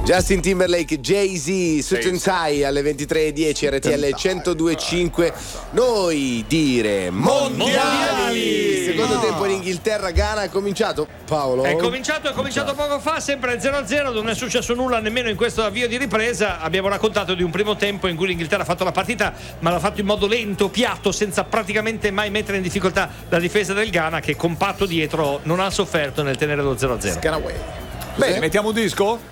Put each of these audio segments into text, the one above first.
Justin Timberlake, Jay-Z, Suit and Tie alle 23:10 RTL 102.5. Noi dire mondiali. Secondo tempo in Inghilterra, Ghana è cominciato. Paolo? È cominciato poco fa, sempre 0-0, non è successo nulla nemmeno in questo avvio di ripresa. Abbiamo raccontato di un primo tempo in cui l'Inghilterra ha fatto la partita, ma l'ha fatto in modo lento, piatto, senza praticamente mai mettere in difficoltà la difesa del Ghana, che compatto dietro non ha sofferto nel tenere lo 0-0. Bene, mettiamo un disco?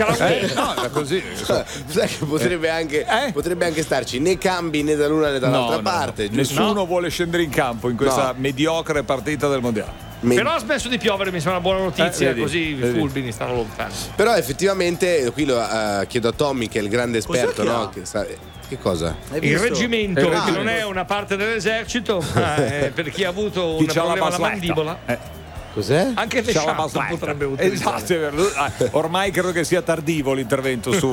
No, era così. Sai che potrebbe anche starci né cambi né da l'una né dall'altra parte. Nessuno vuole scendere in campo in questa mediocre partita del mondiale. Però ha smesso di piovere, mi sembra una buona notizia, così i fulmini stanno lontani. Però effettivamente qui lo chiedo a Tommy, che è il grande esperto, no? Che cosa? Il reggimento, che non è una parte dell'esercito, ma è per chi ha avuto un problema alla mandibola. Cos'è? Anche Deschamps potrebbe utilizzare. Esatto, ormai credo che sia tardivo l'intervento su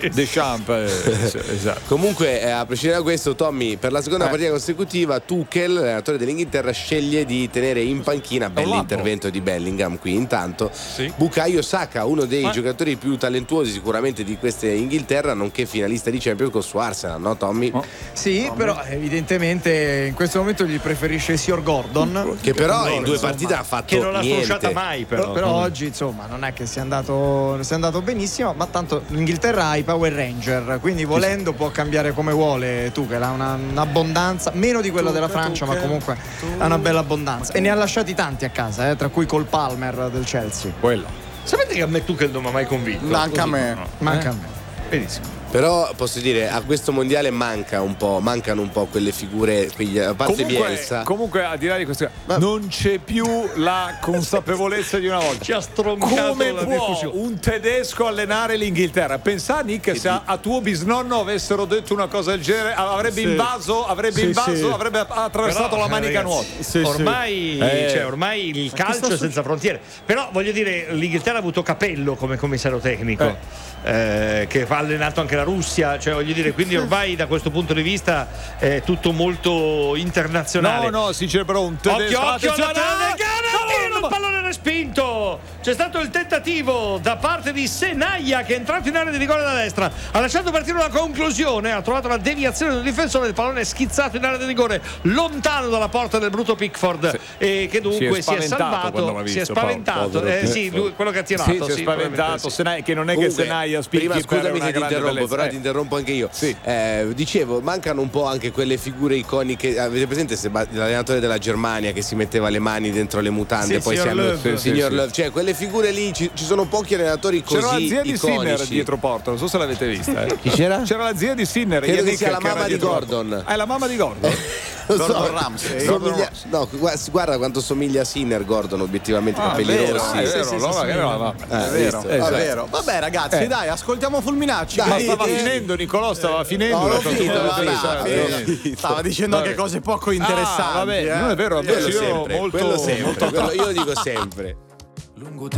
Deschamps. Esatto. Comunque, a prescindere da questo, Tommy, per la seconda partita consecutiva, Tuchel, l'allenatore dell'Inghilterra, sceglie di tenere in panchina, bell'intervento di Bellingham qui intanto, Bukayo Saka, uno dei giocatori più talentuosi sicuramente di questa Inghilterra, nonché finalista di Champions con su Arsenal, no Tommy? Sì, però evidentemente in questo momento gli preferisce Sior Gordon, che però in due partite ha fatto non l'ha scrosciata mai, però oggi insomma non è che sia andato benissimo, ma tanto l'Inghilterra ha i Power Ranger, quindi volendo può cambiare come vuole. Tuchel ha un'abbondanza meno di quella della Francia, ma comunque ha una bella abbondanza e ne ha lasciati tanti a casa, tra cui Cole Palmer del Chelsea. Sapete che a me Tuchel non mi ha mai convinto? Manca a me. Benissimo. Però posso dire, a questo mondiale mancano un po' quelle figure, a parte Bielsa. Comunque, al di là di questo, non c'è più la consapevolezza di una volta. Ci ha stroncato. Come la può diffusione. un tedesco allenare l'Inghilterra? Pensa, Nick, se a tuo bisnonno avessero detto una cosa del genere, avrebbe invaso, avrebbe attraversato la manica nuota. Ormai il calcio è senza frontiere. Però voglio dire, l'Inghilterra ha avuto Capello come commissario tecnico. Che ha allenato anche la Russia, cioè voglio dire, quindi ormai da questo punto di vista è tutto molto internazionale. No, si c'è però un tedesco. Occhio alla il pallone respinto. C'è stato il tentativo da parte di Senaya, che è entrato in area di rigore da destra, ha lasciato partire una conclusione, ha trovato la deviazione del difensore, il pallone è schizzato in area di rigore lontano dalla porta del brutto Pickford, e che dunque si è salvato. Si è spaventato, quello che ha tirato. Si è spaventato Senaya, che non è comunque, che Senaya spicchi. Prima scusami se ti interrompo, però ti interrompo anche io. Dicevo, mancano un po' anche quelle figure iconiche. Avete presente l'allenatore della Germania che si metteva le mani dentro le mutande, poi signor Love, cioè quelle figure lì, ci sono pochi allenatori così iconici. C'era la zia di Sinner dietro porta, non so se l'avete vista. Chi c'era? C'era la zia di Sinner, credo che sia la mamma di Gordon. È la mamma di Gordon. Gordon Ramsay. Guarda quanto somiglia a Sinner Gordon, obiettivamente, capelli rossi. È vero. Vabbè ragazzi, dai, ascoltiamo Fulminacci. Ma stava finendo, Nicolò, stava finendo. Stava dicendo anche cose poco interessanti. Vabbè, non è vero, quello sempre. Io lo dico sempre. Lungo